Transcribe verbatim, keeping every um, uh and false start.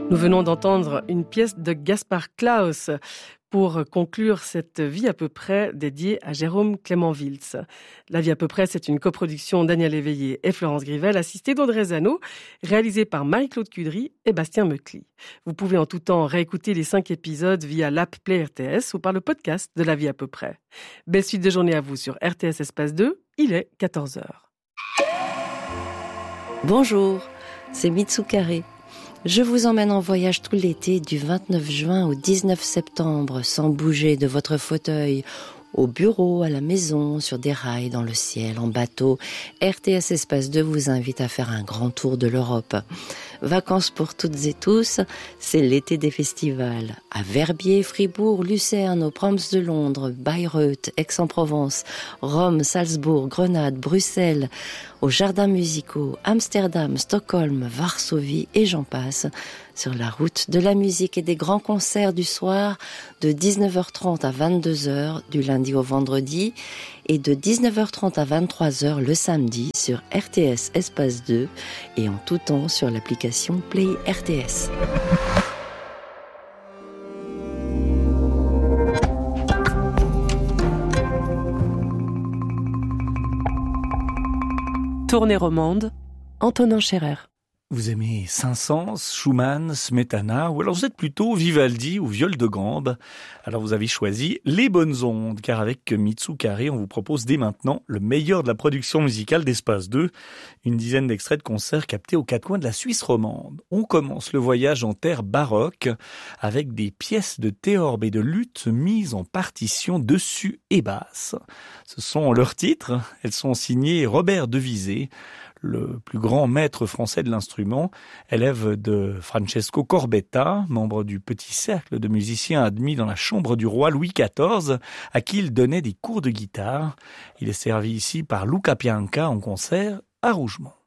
Nous venons d'entendre une pièce de Gaspard Claus pour conclure cette vie à peu près dédiée à Jérôme Clément Wiltz. La vie à peu près, c'est une coproduction Daniel Éveillé et Florence Grivel, assistée d'Audrey Zano, réalisée par Marie-Claude Cudry et Bastien Meutly. Vous pouvez en tout temps réécouter les cinq épisodes via l'app Play R T S ou par le podcast de La vie à peu près. Belle suite de journée à vous sur R T S Espace deux, il est quatorze heures. Bonjour, c'est Mitsu Carré. Je vous emmène en voyage tout l'été du vingt-neuf juin au dix-neuf septembre, sans bouger de votre fauteuil, au bureau, à la maison, sur des rails, dans le ciel, en bateau. R T S Espace deux vous invite à faire un grand tour de l'Europe. Vacances pour toutes et tous, c'est l'été des festivals. À Verbier, Fribourg, Lucerne, aux Proms de Londres, Bayreuth, Aix-en-Provence, Rome, Salzbourg, Grenade, Bruxelles, aux jardins musicaux, Amsterdam, Stockholm, Varsovie et j'en passe, sur la route de la musique et des grands concerts du soir de dix-neuf heures trente à vingt-deux heures du lundi au vendredi et de dix-neuf heures trente à vingt-trois heures le samedi sur R T S Espace deux et en tout temps sur l'application Play R T S. Tournée romande, Antonin Scherer. Vous aimez Saint-Saëns, Schumann, Smetana, ou alors vous êtes plutôt Vivaldi ou Viol de Gambe. Alors vous avez choisi les bonnes ondes, car avec Mitsu Carré, on vous propose dès maintenant le meilleur de la production musicale d'Espace deux, une dizaine d'extraits de concerts captés aux quatre coins de la Suisse romande. On commence le voyage en terre baroque avec des pièces de théorbe et de luth mises en partition dessus et basse. Ce sont leurs titres, elles sont signées Robert Devizet, le plus grand maître français de l'instrument, élève de Francesco Corbetta, membre du petit cercle de musiciens admis dans la chambre du roi Louis quatorze, à qui il donnait des cours de guitare. Il est servi ici par Luca Pianca en concert à Rougemont.